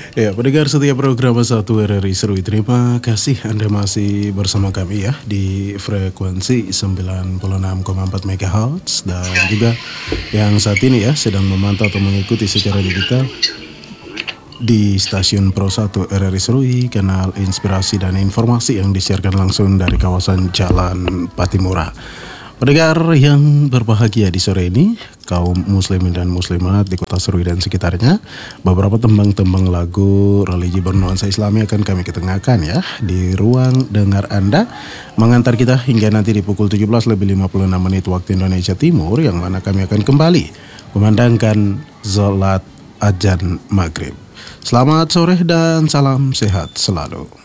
Ya, pendengar setiap program Satu RRI Seru, terima kasih Anda masih bersama kami ya di frekuensi 96,4 MHz dan juga yang saat ini ya sedang memantau atau mengikuti secara digital di stasiun Pro 1 RRI Serui, kanal inspirasi dan informasi yang disiarkan langsung dari kawasan Jalan Patimura. Pendengar yang berbahagia di sore ini, kaum muslimin dan muslimat di kota Serui dan sekitarnya, beberapa tembang-tembang lagu religi bernuansa Islami akan kami ketengahkan ya di ruang dengar Anda, mengantar kita hingga nanti di pukul 17:56 waktu Indonesia Timur, yang mana kami akan kembali memandangkan sholat azan maghrib. Selamat sore dan salam sehat selalu.